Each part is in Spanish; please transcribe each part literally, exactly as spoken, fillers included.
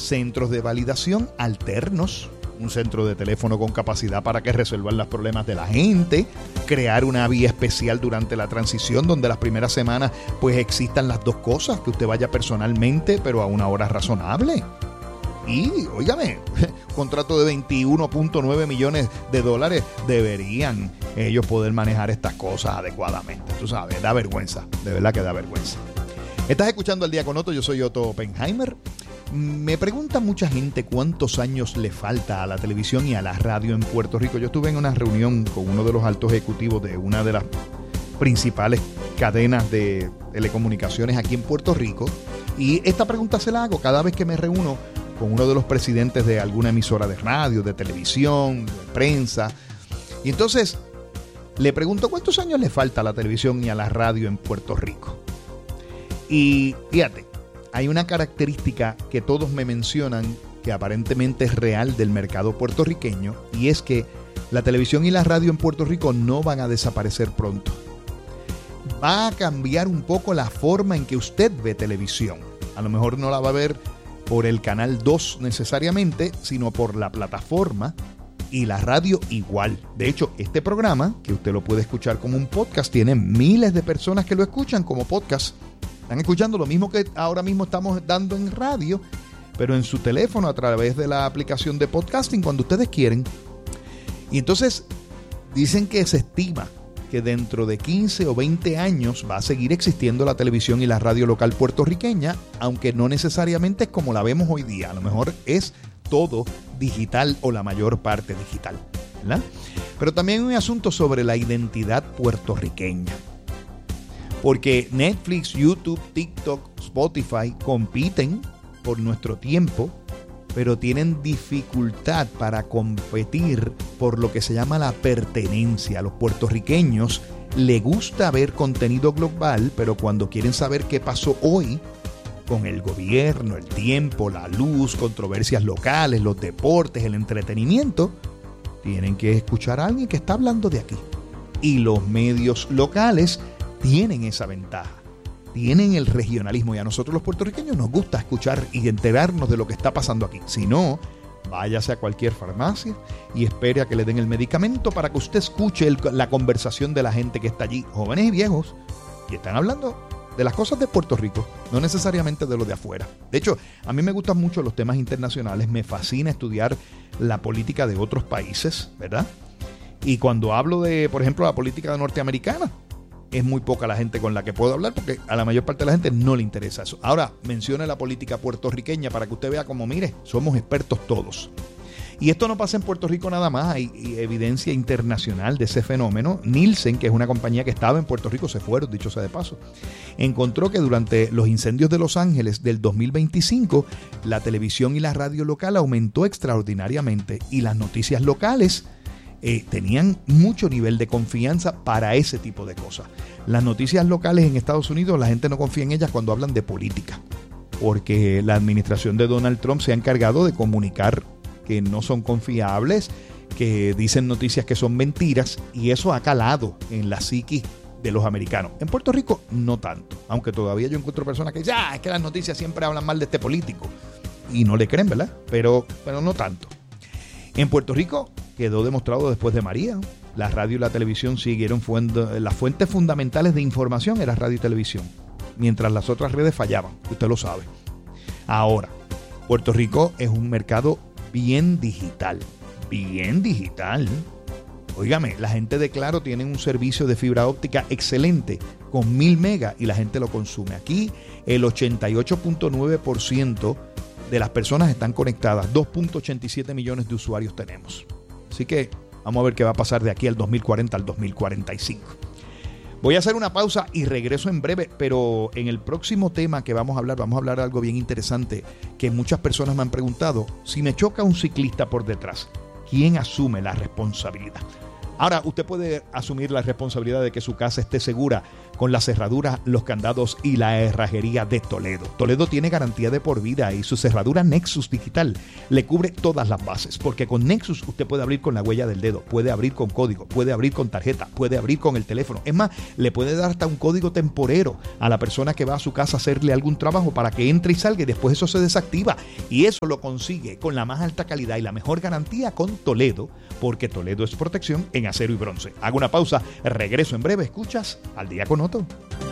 centros de validación alternos, un centro de teléfono con capacidad para que resuelvan los problemas de la gente, crear una vía especial durante la transición donde las primeras semanas pues existan las dos cosas, que usted vaya personalmente pero a una hora razonable. Y, óigame, contrato de veintiuno punto nueve millones de dólares, deberían ellos poder manejar estas cosas adecuadamente. Tú sabes, da vergüenza, de verdad que da vergüenza. Estás escuchando Al Día con Otto, yo soy Otto Oppenheimer. Me pregunta mucha gente cuántos años le falta a la televisión y a la radio en Puerto Rico. Yo estuve en una reunión con uno de los altos ejecutivos de una de las principales cadenas de telecomunicaciones aquí en Puerto Rico, y esta pregunta se la hago cada vez que me reúno con uno de los presidentes de alguna emisora de radio, de televisión, de prensa. Y entonces le pregunto cuántos años le falta a la televisión y a la radio en Puerto Rico. Y fíjate, hay una característica que todos me mencionan que aparentemente es real del mercado puertorriqueño, y es que la televisión y la radio en Puerto Rico no van a desaparecer pronto. Va a cambiar un poco la forma en que usted ve televisión. A lo mejor no la va a ver por el canal dos necesariamente, sino por la plataforma, y la radio igual. De hecho, este programa, que usted lo puede escuchar como un podcast, tiene miles de personas que lo escuchan como podcast. Están escuchando lo mismo que ahora mismo estamos dando en radio, pero en su teléfono a través de la aplicación de podcasting cuando ustedes quieren. Y entonces dicen que se estima que dentro de quince o veinte años va a seguir existiendo la televisión y la radio local puertorriqueña, aunque no necesariamente es como la vemos hoy día. A lo mejor es todo digital o la mayor parte digital, ¿verdad? Pero también hay un asunto sobre la identidad puertorriqueña. Porque Netflix, YouTube, TikTok, Spotify compiten por nuestro tiempo, pero tienen dificultad para competir por lo que se llama la pertenencia. A los puertorriqueños les gusta ver contenido global, pero cuando quieren saber qué pasó hoy con el gobierno, el tiempo, la luz, controversias locales, los deportes, el entretenimiento, tienen que escuchar a alguien que está hablando de aquí. Y los medios locales tienen esa ventaja, tienen el regionalismo, y a nosotros los puertorriqueños nos gusta escuchar y enterarnos de lo que está pasando aquí. Si no, váyase a cualquier farmacia y espere a que le den el medicamento para que usted escuche el, la conversación de la gente que está allí, jóvenes y viejos, y están hablando de las cosas de Puerto Rico, no necesariamente de lo de afuera. De hecho, a mí me gustan mucho los temas internacionales, me fascina estudiar la política de otros países, ¿verdad? Y cuando hablo de, por ejemplo, la política norteamericana, es muy poca la gente con la que puedo hablar porque a la mayor parte de la gente no le interesa eso. Ahora, mencione la política puertorriqueña para que usted vea como, mire, somos expertos todos. Y esto no pasa en Puerto Rico nada más, hay evidencia internacional de ese fenómeno. Nielsen, que es una compañía que estaba en Puerto Rico, se fueron, dicho sea de paso, encontró que durante los incendios de Los Ángeles del dos mil veinticinco, la televisión y la radio local aumentó extraordinariamente y las noticias locales Eh, tenían mucho nivel de confianza para ese tipo de cosas. Las noticias locales en Estados Unidos, la gente no confía en ellas cuando hablan de política, porque la administración de Donald Trump se ha encargado de comunicar que no son confiables, que dicen noticias que son mentiras, y eso ha calado en la psiquis de los americanos. En Puerto Rico no tanto, aunque todavía yo encuentro personas que dicen, ah, es que las noticias siempre hablan mal de este político, y no le creen, ¿verdad? Pero, pero no tanto. En Puerto Rico quedó demostrado después de María. La radio y la televisión siguieron fuendo, las fuentes fundamentales de información era radio y televisión, mientras las otras redes fallaban, usted lo sabe. Ahora, Puerto Rico es un mercado bien digital, bien digital. Óigame, la gente de Claro tiene un servicio de fibra óptica excelente, con mil megas, y la gente lo consume. Aquí el ochenta y ocho punto nueve por ciento de las personas están conectadas, dos punto ochenta y siete millones de usuarios tenemos. Así que vamos a ver qué va a pasar de aquí al dos mil cuarenta al dos mil cuarenta y cinco. Voy a hacer una pausa y regreso en breve, pero en el próximo tema que vamos a hablar, vamos a hablar de algo bien interesante que muchas personas me han preguntado. Si me choca un ciclista por detrás, ¿quién asume la responsabilidad? Ahora, usted puede asumir la responsabilidad de que su casa esté segura con las cerraduras, los candados y la herrajería de Toledo. Toledo tiene garantía de por vida y su cerradura Nexus Digital le cubre todas las bases, porque con Nexus usted puede abrir con la huella del dedo, puede abrir con código, puede abrir con tarjeta, puede abrir con el teléfono. Es más, le puede dar hasta un código temporero a la persona que va a su casa a hacerle algún trabajo para que entre y salga y después eso se desactiva. Y eso lo consigue con la más alta calidad y la mejor garantía con Toledo, porque Toledo es protección en acero y bronce. Hago una pausa, regreso en breve. Escuchas Al Día con Otto.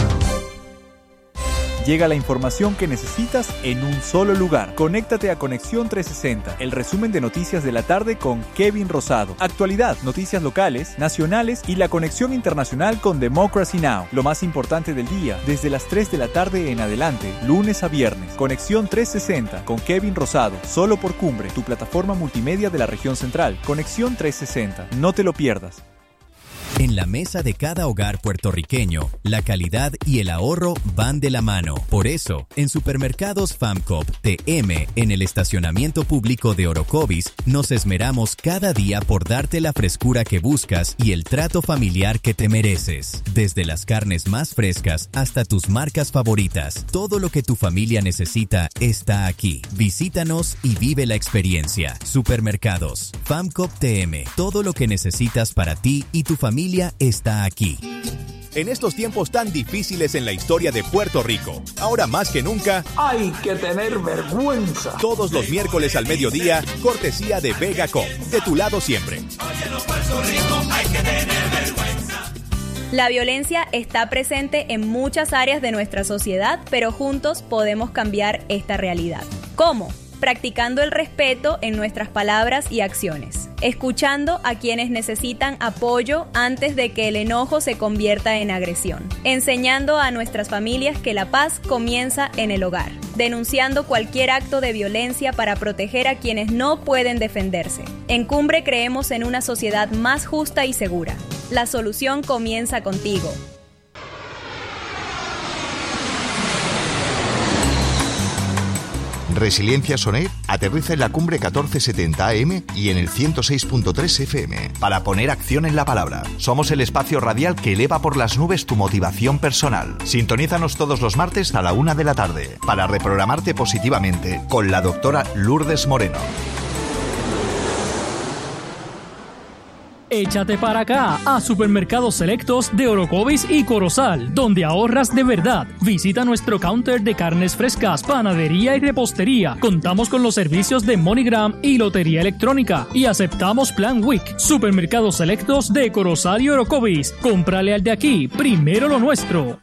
Llega la información que necesitas en un solo lugar. Conéctate a Conexión trescientos sesenta, el resumen de noticias de la tarde con Kevin Rosado. Actualidad, noticias locales, nacionales y la conexión internacional con Democracy Now! Lo más importante del día, desde las tres de la tarde en adelante, lunes a viernes. Conexión trescientos sesenta con Kevin Rosado, solo por Cumbre, tu plataforma multimedia de la región central. Conexión trescientos sesenta, no te lo pierdas. En la mesa de cada hogar puertorriqueño, la calidad y el ahorro van de la mano. Por eso, en Supermercados FAMCOP T M, en el estacionamiento público de Orocovis, nos esmeramos cada día por darte la frescura que buscas y el trato familiar que te mereces. Desde las carnes más frescas hasta tus marcas favoritas, todo lo que tu familia necesita está aquí. Visítanos y vive la experiencia. Supermercados FAMCOP T M, todo lo que necesitas para ti y tu familia está aquí. En estos tiempos tan difíciles en la historia de Puerto Rico, ahora más que nunca, hay que tener vergüenza. Todos los miércoles al mediodía, cortesía de VegaCom, de tu lado siempre. Oye, los Puerto Rico, hay que tener vergüenza. La violencia está presente en muchas áreas de nuestra sociedad, pero juntos podemos cambiar esta realidad. ¿Cómo? Practicando el respeto en nuestras palabras y acciones, escuchando a quienes necesitan apoyo antes de que el enojo se convierta en agresión, enseñando a nuestras familias que la paz comienza en el hogar, denunciando cualquier acto de violencia para proteger a quienes no pueden defenderse. En Cumbre creemos en una sociedad más justa y segura. La solución comienza contigo. Resiliencia Sonet aterriza en la Cumbre catorce setenta A M y en el ciento seis punto tres F M para poner acción en la palabra. Somos el espacio radial que eleva por las nubes tu motivación personal. Sintonízanos todos los martes a la una de la tarde para reprogramarte positivamente con la doctora Lourdes Moreno. Échate para acá a Supermercados Selectos de Orocovis y Corozal, donde ahorras de verdad. Visita nuestro counter de carnes frescas, panadería y repostería. Contamos con los servicios de MoneyGram y Lotería Electrónica y aceptamos Plan Week. Supermercados Selectos de Corozal y Orocovis. Cómprale al de aquí, primero lo nuestro.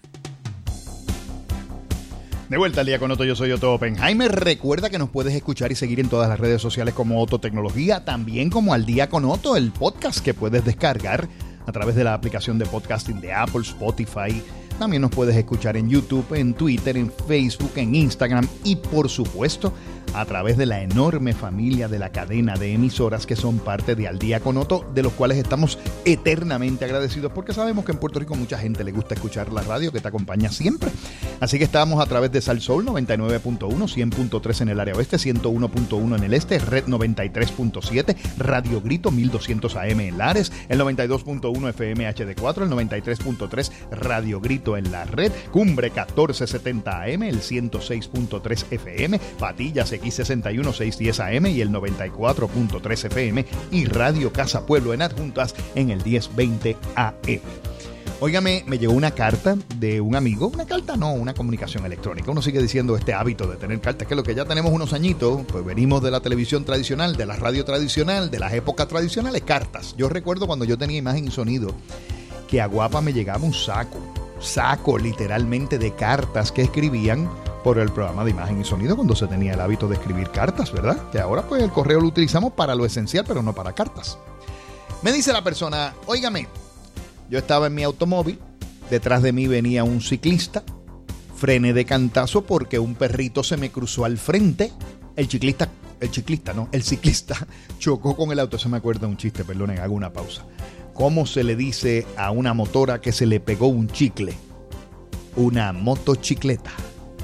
De vuelta al Día con Otto, yo soy Otto Oppenheimer. Recuerda que nos puedes escuchar y seguir en todas las redes sociales como Otto Tecnología, también como Al Día con Otto, el podcast que puedes descargar a través de la aplicación de podcasting de Apple, Spotify. También nos puedes escuchar en YouTube, en Twitter, en Facebook, en Instagram y por supuesto a través de la enorme familia de la cadena de emisoras que son parte de Al Día con Otto, de los cuales estamos eternamente agradecidos porque sabemos que en Puerto Rico mucha gente le gusta escuchar la radio que te acompaña siempre. Así que estamos a través de Sal Soul noventa y nueve punto uno, cien punto tres en el área oeste, ciento uno punto uno en el este, Red noventa y tres punto siete, Radio Grito mil doscientos A M en Lares, el noventa y dos punto uno F M H D cuatro, el noventa y tres punto tres Radio Grito en la red, Cumbre catorce setenta A M, el ciento seis punto tres F M, Patillas X sesenta y uno seiscientos diez A M y el noventa y cuatro punto tres F M y Radio Casa Pueblo en Adjuntas en el diez veinte A M. Óigame, me llegó una carta de un amigo, una carta no, una comunicación electrónica. Uno sigue diciendo este hábito de tener cartas, que es lo que ya tenemos unos añitos, pues venimos de la televisión tradicional, de la radio tradicional, de las épocas tradicionales, cartas. Yo recuerdo cuando yo tenía Imagen y Sonido, que a Guapa me llegaba un saco, saco literalmente de cartas que escribían por el programa de Imagen y Sonido cuando se tenía el hábito de escribir cartas, ¿verdad? Que ahora pues el correo lo utilizamos para lo esencial, pero no para cartas. Me dice la persona, óigame, yo estaba en mi automóvil, detrás de mí venía un ciclista, frené de cantazo porque un perrito se me cruzó al frente, el ciclista, el ciclista, no, el ciclista chocó con el auto, se me acuerda un chiste, perdonen, hago una pausa. ¿Cómo se le dice a una motora que se le pegó un chicle? Una motocicleta.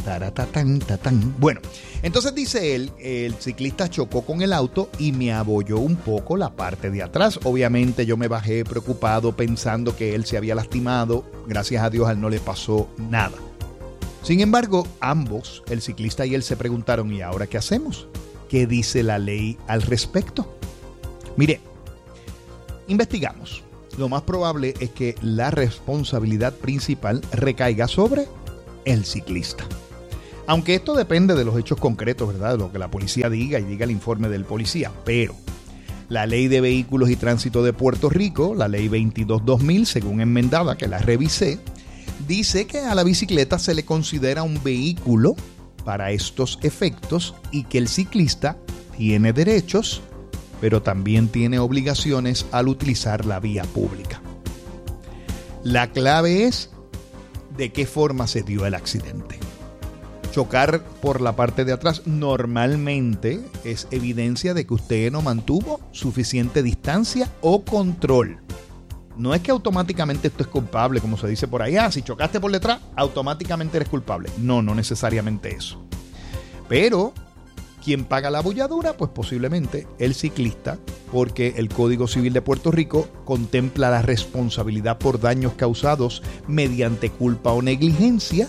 Taratatán, tatán. Bueno, entonces dice él, el ciclista chocó con el auto y me abolló un poco la parte de atrás. Obviamente yo me bajé preocupado pensando que él se había lastimado. Gracias a Dios a él no le pasó nada. Sin embargo, ambos, el ciclista y él, se preguntaron, ¿y ahora qué hacemos? ¿Qué dice la ley al respecto? Mire, investigamos. Lo más probable es que la responsabilidad principal recaiga sobre el ciclista. Aunque esto depende de los hechos concretos, ¿verdad? De lo que la policía diga y diga el informe del policía. Pero la Ley de Vehículos y Tránsito de Puerto Rico, la Ley veintidós dos mil, según enmendada, que la revisé, dice que a la bicicleta se le considera un vehículo para estos efectos y que el ciclista tiene derechos, pero también tiene obligaciones al utilizar la vía pública. La clave es de qué forma se dio el accidente. Chocar por la parte de atrás normalmente es evidencia de que usted no mantuvo suficiente distancia o control. No es que automáticamente esto es culpable, como se dice por ahí. Ah, si chocaste por detrás, automáticamente eres culpable. No, no necesariamente eso. Pero quien paga la abolladura, pues posiblemente el ciclista, porque el Código Civil de Puerto Rico contempla la responsabilidad por daños causados mediante culpa o negligencia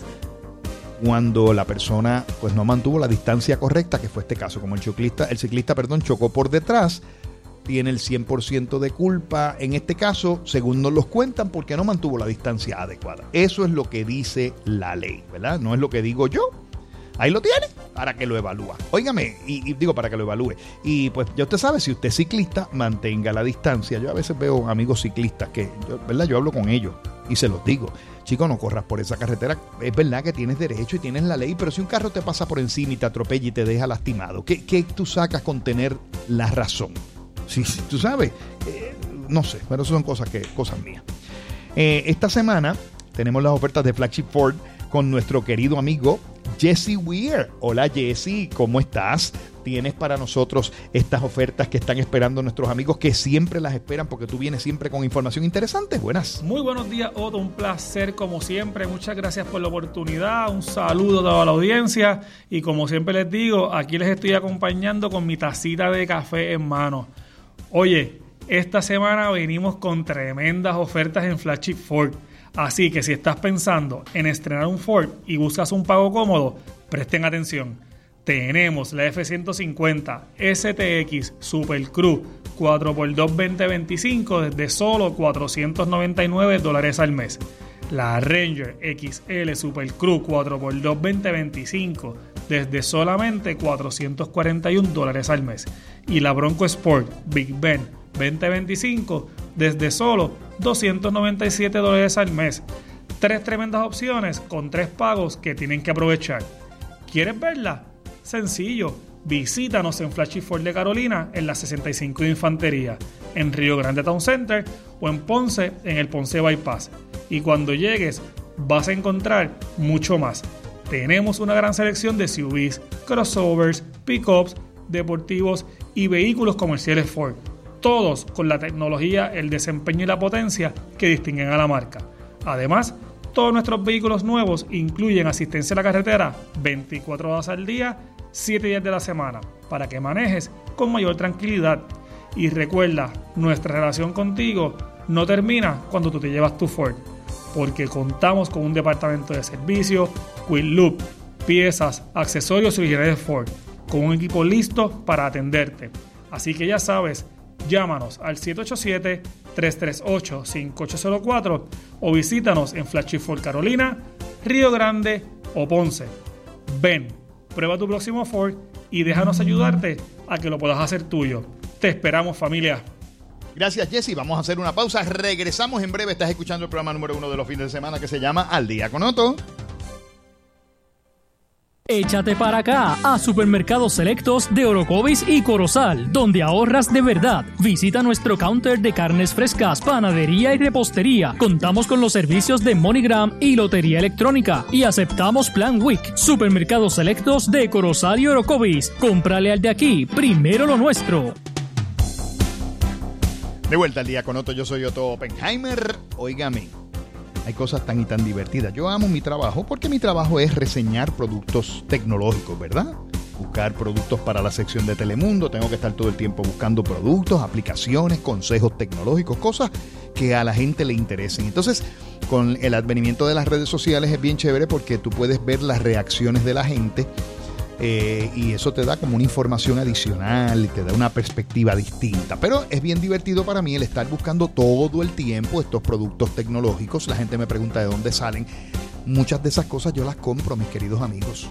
cuando la persona pues no mantuvo la distancia correcta, que fue este caso. Como el ciclista, el ciclista, perdón, chocó por detrás, tiene el cien por ciento de culpa en este caso, según nos los cuentan, porque no mantuvo la distancia adecuada. Eso es lo que dice la ley, ¿verdad? No es lo que digo yo. Ahí lo tiene, para que lo evalúe. Óigame, y, y digo para que lo evalúe. Y pues ya usted sabe, si usted es ciclista, mantenga la distancia. Yo a veces veo amigos ciclistas que, yo, ¿verdad? Yo hablo con ellos y se los digo. Chico, no corras por esa carretera. Es verdad que tienes derecho y tienes la ley, pero si un carro te pasa por encima y te atropella y te deja lastimado, ¿qué, qué tú sacas con tener la razón? Sí, sí, tú sabes, eh, no sé, pero eso son cosas, que, cosas mías. Eh, esta semana tenemos las ofertas de Flagship Ford con nuestro querido amigo Jesse Weir. Hola Jesse, ¿cómo estás? Tienes para nosotros estas ofertas que están esperando nuestros amigos, que siempre las esperan porque tú vienes siempre con información interesante. Buenas. Muy buenos días, Otto. Un placer como siempre. Muchas gracias por la oportunidad. Un saludo a toda la audiencia. Y como siempre les digo, aquí les estoy acompañando con mi tacita de café en mano. Oye, esta semana venimos con tremendas ofertas en Flagship Ford. Así que si estás pensando en estrenar un Ford y buscas un pago cómodo, presten atención. Tenemos la F ciento cincuenta S T X Super Crew cuatro por dos veinte veinticinco desde solo cuatrocientos noventa y nueve dólares al mes. La Ranger X L Super Crew cuatro por dos veinte veinticinco desde solamente cuatrocientos cuarenta y uno dólares al mes. Y la Bronco Sport Big Ben veinte veinticinco desde solo doscientos noventa y siete dólares al mes. Tres tremendas opciones con tres pagos que tienen que aprovechar. ¿Quieres verla? Sencillo, visítanos en Flagship Ford de Carolina en la sesenta y cinco de Infantería, en Río Grande Town Center o en Ponce en el Ponce Bypass. Y cuando llegues vas a encontrar mucho más. Tenemos una gran selección de S U Vs, crossovers, pickups, deportivos y vehículos comerciales Ford. Todos con la tecnología, el desempeño y la potencia que distinguen a la marca. Además, todos nuestros vehículos nuevos incluyen asistencia a la carretera veinticuatro horas al día, siete días de la semana, para que manejes con mayor tranquilidad. Y recuerda, nuestra relación contigo no termina cuando tú te llevas tu Ford, porque contamos con un departamento de servicio, Quick Loop, piezas, accesorios y originales Ford, con un equipo listo para atenderte. Así que ya sabes, llámanos al siete ocho siete, tres tres ocho, cinco ocho cero cuatro o visítanos en Flagship Ford Carolina, Río Grande o Ponce. Ven, prueba tu próximo Ford y déjanos ayudarte a que lo puedas hacer tuyo. Te esperamos, familia. Gracias, Jesse. Vamos a hacer una pausa. Regresamos en breve. Estás escuchando el programa número uno de los fines de semana que se llama Al Día con Otto. Échate para acá a Supermercados Selectos de Orocovis y Corozal, donde ahorras de verdad. Visita nuestro counter de carnes frescas, panadería y repostería. Contamos con los servicios de MoneyGram y lotería electrónica y aceptamos Plan Week. Supermercados Selectos de Corozal y Orocovis. Cómprale al de aquí, primero lo nuestro. De vuelta al Día con Otto, yo soy Otto Oppenheimer. Óigame, Hay cosas tan y tan divertidas. Yo amo mi trabajo porque mi trabajo es reseñar productos tecnológicos, ¿verdad? Buscar productos para la sección de Telemundo. Tengo que estar todo el tiempo buscando productos, aplicaciones, consejos tecnológicos, cosas que a la gente le interesen. Entonces, con el advenimiento de las redes sociales es bien chévere porque tú puedes ver las reacciones de la gente. Eh, y eso te da como una información adicional y te da una perspectiva distinta, pero es bien divertido para mí el estar buscando todo el tiempo estos productos tecnológicos. La gente me pregunta de dónde salen. Muchas de esas cosas yo las compro, mis queridos amigos,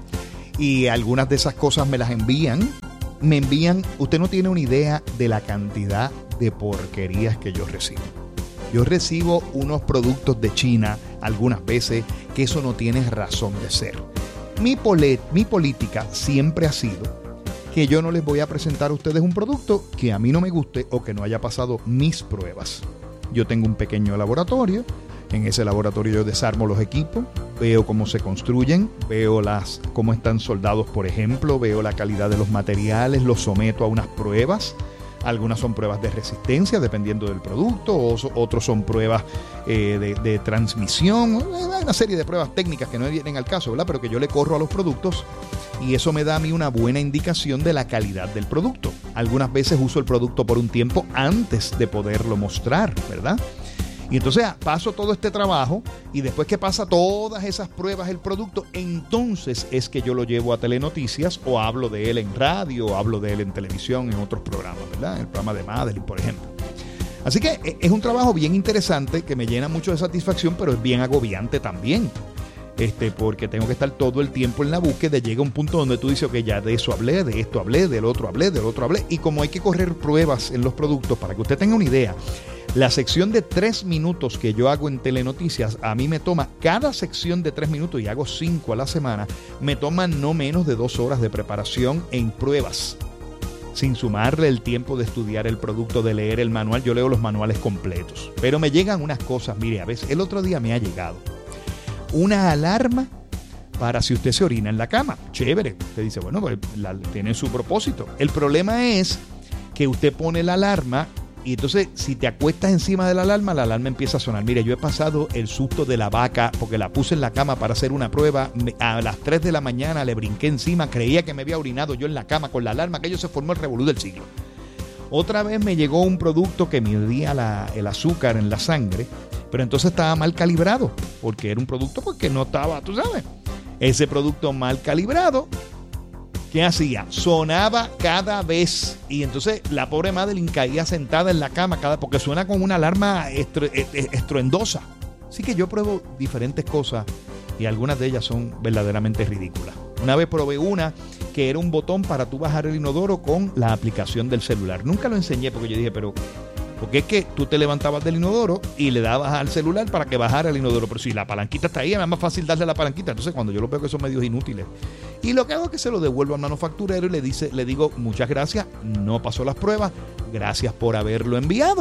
y algunas de esas cosas me las envían me envían, usted no tiene una idea de la cantidad de porquerías que yo recibo. Yo recibo unos productos de China algunas veces que eso no tiene razón de ser. Mi, polet, mi política siempre ha sido que yo no les voy a presentar a ustedes un producto que a mí no me guste o que no haya pasado mis pruebas. Yo tengo un pequeño laboratorio. En ese laboratorio yo desarmo los equipos, veo cómo se construyen, veo las, cómo están soldados, por ejemplo, veo la calidad de los materiales, los someto a unas pruebas. Algunas son pruebas de resistencia, dependiendo del producto, o otros son pruebas eh, de, de transmisión, una serie de pruebas técnicas que no vienen al caso, ¿verdad? Pero que yo le corro a los productos y eso me da a mí una buena indicación de la calidad del producto. Algunas veces uso el producto por un tiempo antes de poderlo mostrar, ¿verdad? Y entonces paso todo este trabajo y después que pasa todas esas pruebas el producto, entonces es que yo lo llevo a Telenoticias o hablo de él en radio o hablo de él en televisión en otros programas, ¿verdad? En el programa de Madeline, por ejemplo. Así que es un trabajo bien interesante que me llena mucho de satisfacción, pero es bien agobiante también. Este, porque tengo que estar todo el tiempo en la búsqueda. Llega un punto donde tú dices, ok, ya de eso hablé, de esto hablé, del otro hablé, del otro hablé. Y como hay que correr pruebas en los productos, para que usted tenga una idea, la sección de tres minutos que yo hago en Telenoticias, a mí me toma, cada sección de tres minutos, y hago cinco a la semana, me toma no menos de dos horas de preparación en pruebas, sin sumarle el tiempo de estudiar el producto, de leer el manual. Yo leo los manuales completos, pero me llegan unas cosas. Mire, a veces, el otro día me ha llegado una alarma para si usted se orina en la cama. Chévere. Usted dice, bueno, pues la, tiene su propósito. El problema es que usted pone la alarma y entonces si te acuestas encima de la alarma, la alarma empieza a sonar. Mire, yo he pasado el susto de la vaca porque la puse en la cama para hacer una prueba. A las tres de la mañana le brinqué encima, creía que me había orinado yo en la cama con la alarma, que ello se formó el revolú del siglo. Otra vez me llegó un producto que medía la, el azúcar en la sangre, pero entonces estaba mal calibrado, porque era un producto porque no estaba, tú sabes, ese producto mal calibrado, ¿qué hacía? Sonaba cada vez, y entonces la pobre Madeline caía sentada en la cama cada, porque suena con una alarma estru, estruendosa. Así que yo pruebo diferentes cosas y algunas de ellas son verdaderamente ridículas. Una vez probé una que era un botón para tú bajar el inodoro con la aplicación del celular. Nunca lo enseñé porque yo dije, pero porque es que tú te levantabas del inodoro y le dabas al celular para que bajara el inodoro. Pero si la palanquita está ahí, es más fácil darle la palanquita. Entonces cuando yo lo veo que son medios inútiles. Y lo que hago es que se lo devuelvo al manufacturero y le, dice, le digo, muchas gracias, no pasó las pruebas, gracias por haberlo enviado.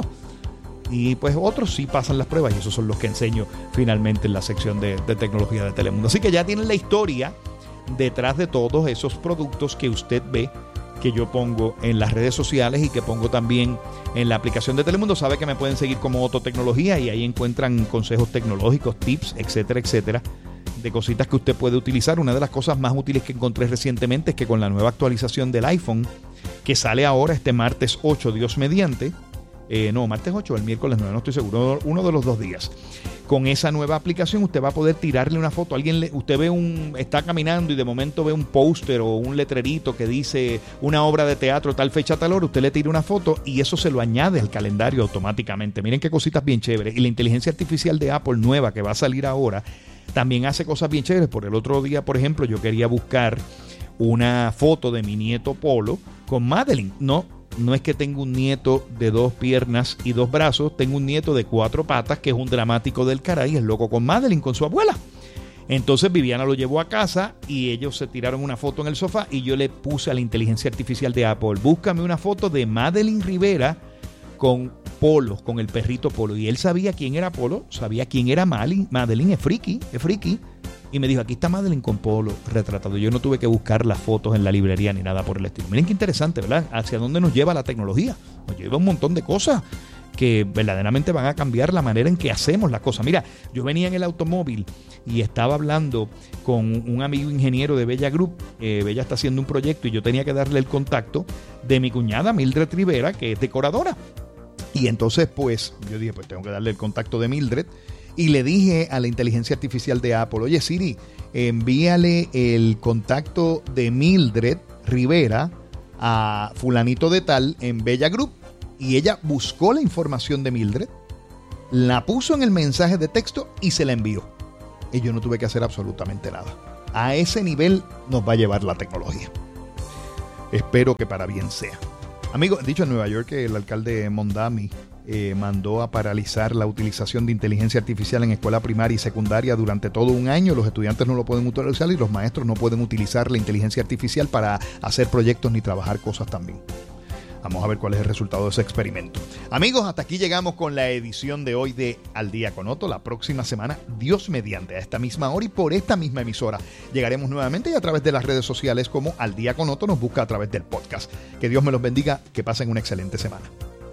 Y pues otros sí pasan las pruebas y esos son los que enseño finalmente en la sección de, de tecnología de Telemundo. Así que ya tienen la historia detrás de todos esos productos que usted ve que yo pongo en las redes sociales y que pongo también en la aplicación de Telemundo. Sabe que me pueden seguir como Otto Tecnología y ahí encuentran consejos tecnológicos, tips, etcétera, etcétera, de cositas que usted puede utilizar. Una de las cosas más útiles que encontré recientemente es que con la nueva actualización del iPhone, que sale ahora este martes ocho, Dios mediante, eh, no, martes ocho, el miércoles nueve, no estoy seguro, uno de los dos días. Con esa nueva aplicación usted va a poder tirarle una foto. Alguien le, usted ve un, está caminando y de momento ve un póster o un letrerito que dice una obra de teatro tal fecha, tal hora. Usted le tira una foto y eso se lo añade al calendario automáticamente. Miren qué cositas bien chéveres. Y la inteligencia artificial de Apple nueva que va a salir ahora también hace cosas bien chéveres. Por el otro día, por ejemplo, yo quería buscar una foto de mi nieto Polo con Madeline. No. No es que tengo un nieto de dos piernas y dos brazos, tengo un nieto de cuatro patas que es un dramático del caray, es loco con Madeline, con su abuela. Entonces Viviana lo llevó a casa y ellos se tiraron una foto en el sofá y yo le puse a la inteligencia artificial de Apple, búscame una foto de Madeline Rivera con Polo, con el perrito Polo. Y él sabía quién era Polo, sabía quién era Madeline. Madeline es friki, es friki. Y me dijo, aquí está Madeline con Polo retratado. Yo no tuve que buscar las fotos en la librería ni nada por el estilo. Miren qué interesante, ¿verdad? Hacia dónde nos lleva la tecnología. Nos lleva un montón de cosas que verdaderamente van a cambiar la manera en que hacemos las cosas. Mira, yo venía en el automóvil y estaba hablando con un amigo ingeniero de Bella Group. eh, Bella está haciendo un proyecto y yo tenía que darle el contacto de mi cuñada Mildred Rivera, que es decoradora. Y entonces pues yo dije, pues tengo que darle el contacto de Mildred. Y le dije a la inteligencia artificial de Apple, oye Siri, envíale el contacto de Mildred Rivera a fulanito de tal en Bella Group. Y ella buscó la información de Mildred, la puso en el mensaje de texto y se la envió. Y yo no tuve que hacer absolutamente nada. A ese nivel nos va a llevar la tecnología. Espero que para bien sea. Amigo, dicho en Nueva York que el alcalde Mondami eh, mandó a paralizar la utilización de inteligencia artificial en escuela primaria y secundaria durante todo un año. Los estudiantes no lo pueden utilizar y los maestros no pueden utilizar la inteligencia artificial para hacer proyectos ni trabajar cosas también. Vamos a ver cuál es el resultado de ese experimento. Amigos, hasta aquí llegamos con la edición de hoy de Al Día con Otto. La próxima semana, Dios mediante, a esta misma hora y por esta misma emisora, llegaremos nuevamente y a través de las redes sociales como Al Día con Otto nos busca a través del podcast. Que Dios me los bendiga, que pasen una excelente semana.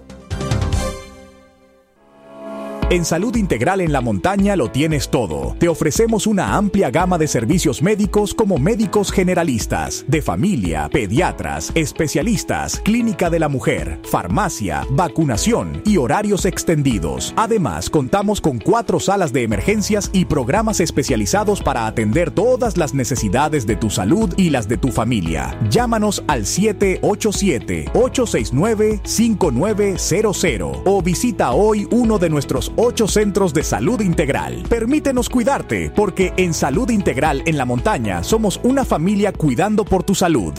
En Salud Integral en la Montaña lo tienes todo. Te ofrecemos una amplia gama de servicios médicos como médicos generalistas, de familia, pediatras, especialistas, clínica de la mujer, farmacia, vacunación y horarios extendidos. Además, contamos con cuatro salas de emergencias y programas especializados para atender todas las necesidades de tu salud y las de tu familia. Llámanos al siete ocho siete, ocho seis nueve, cinco nueve cero cero o visita hoy uno de nuestros ocho centros de salud integral. Permítenos cuidarte, porque en Salud Integral en la Montaña somos una familia cuidando por tu salud.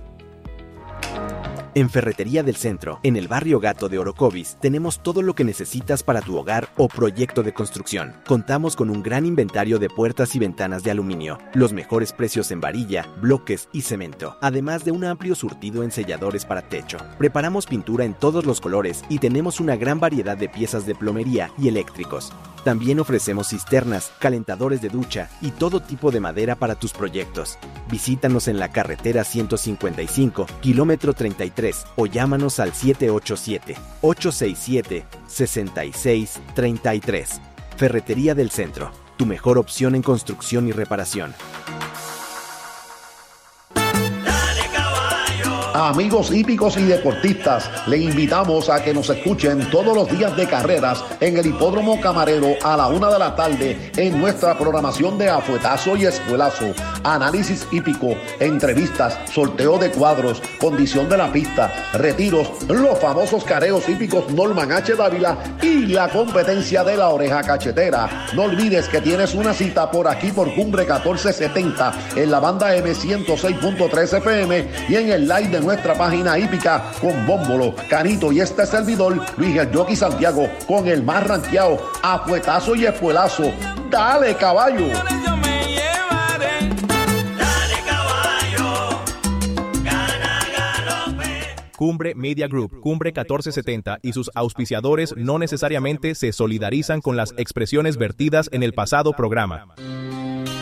En Ferretería del Centro, en el barrio Gato de Orocovis, tenemos todo lo que necesitas para tu hogar o proyecto de construcción. Contamos con un gran inventario de puertas y ventanas de aluminio, los mejores precios en varilla, bloques y cemento, además de un amplio surtido en selladores para techo. Preparamos pintura en todos los colores y tenemos una gran variedad de piezas de plomería y eléctricos. También ofrecemos cisternas, calentadores de ducha y todo tipo de madera para tus proyectos. Visítanos en la carretera ciento cincuenta y cinco, kilómetro treinta y tres, o llámanos al siete ocho siete, ocho seis siete, seis seis tres tres. Ferretería del Centro, tu mejor opción en construcción y reparación. Amigos hípicos y deportistas, le invitamos a que nos escuchen todos los días de carreras en el Hipódromo Camarero a la una de la tarde en nuestra programación de Afuetazo y Espuelazo. Análisis hípico, entrevistas, sorteo de cuadros, condición de la pista, retiros, los famosos careos hípicos Norman H. Dávila y la competencia de la oreja cachetera. No olvides que tienes una cita por aquí por Cumbre catorce setenta en la banda M ciento seis punto tres F M y en el live de nuestra página hípica con Bómbolo, Canito y este servidor Luis el Jockey Santiago con el más ranqueado Afuetazo y Espuelazo. ¡Dale, caballo! Cumbre Media Group, Cumbre catorce setenta y sus auspiciadores no necesariamente se solidarizan con las expresiones vertidas en el pasado programa.